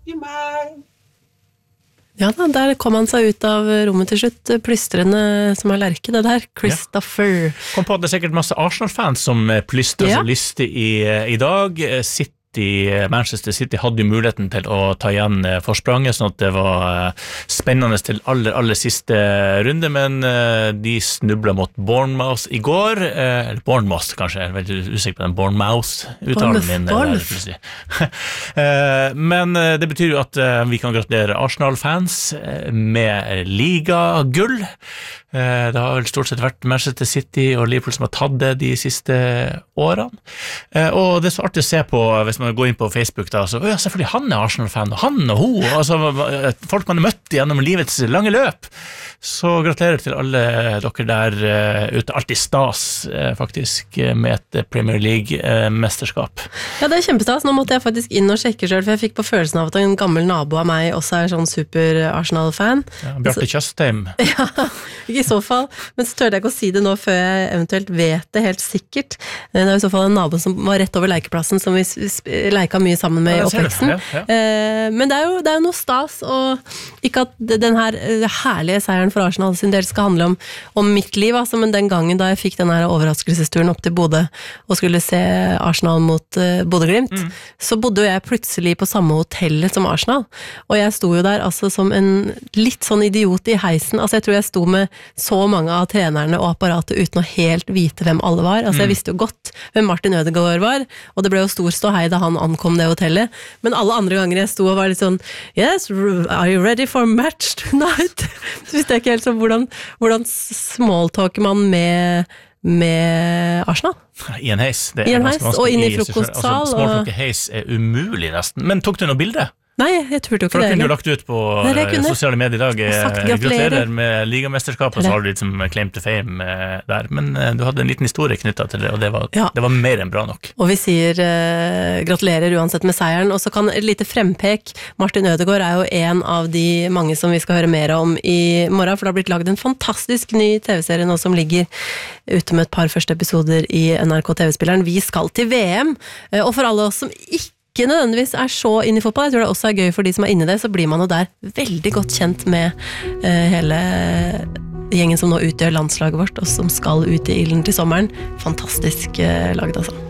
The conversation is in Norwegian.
you mine? Ja da, der kom han seg ut av rommet til slutt, plystrende som lerke, det der, Christopher. Kom på at det sikkert masse Arsenal-fans som plystrer så liste i dag. Manchester City hadde jo muligheten til å ta igjen forspranget, sånn at det var spennende til aller siste runde, men de snublet mot Bournemouth i går, eller Bournemouth kanskje, jeg er veldig usikker på den Bournemouth-uttalen min. Men det betyr jo at vi kan gratulere Arsenal-fans med ligagull. Det har vel stort sett vært Manchester City og Liverpool som har tatt det de siste årene. Og det er så artig å se på, hvis man går inn på Facebook da, så selvfølgelig han er Arsenal-fan, og han og hun, altså folk man har møtt gjennom livets lange løp. Så gratulerer til alle dere der ute, alltid stas faktisk med et Premier League-mesterskap. Ja, det er kjempestas. Nå måtte jeg faktisk inn og sjekke selv, for jeg fikk på følelsen av at en gammel nabo av meg også er sånn super Arsenal-fan. Ja, Bjarte Tjøstheim. Ja, ikke i så fall, men så tør jeg ikke å si det nå før jeg eventuelt vet det helt sikkert. Det er i så fall en nabo som var rett over lekeplassen, som vi leika mye sammen med i oppveksten. Men det er jo noe stas, og ikke at den her herlige seieren for Arsenal sin del skal handle om mitt liv, altså, men den gangen da jeg fikk den her overraskelsesturen opp til Bodø og skulle se Arsenal mot Bodø-Glimt, så bodde jo jeg plutselig på samme hotellet som Arsenal, og jeg sto jo der altså som en litt sånn idiot i heisen, altså jeg tror jeg sto med så mange av trenerne og apparatet uten å helt vite hvem alle var, altså jeg visste jo godt hvem Martin Ødegaard var, og det ble jo stor ståhei da han ankom det hotellet, men alle andre ganger jeg sto og var litt sånn, yes, are you ready for match tonight? Så visste jeg ikke helt så hvordan smalltalker man med Arsenal? I en heis. I en heis, og inn i frokostsal. Altså, smalltalk i heis er umulig nesten. Men tok du noe bilde? Nei, jeg turte jo ikke det. For da kunne du lagt ut på sosiale medier i dag. Gratulerer med ligamesterskapet, så har du liksom claim to fame der. Men du hadde en liten historie knyttet til det, og det var mer enn bra nok. Og vi sier gratulerer uansett med seieren, og så kan et lite frempek. Martin Ødegaard er jo en av de mange som vi skal høre mer om i morgen, for det har blitt laget en fantastisk ny TV-serie nå som ligger ute med et par første episoder i NRK TV-spilleren. Vi skal til VM, og for alle oss som ikke nødvendigvis er så inne i fotball, jeg tror det også er gøy for de som er inne i det, så blir man jo der veldig godt kjent med hele gjengen som nå utgjør landslaget vårt, og som skal ut i ilden til sommeren. Fantastisk laget altså.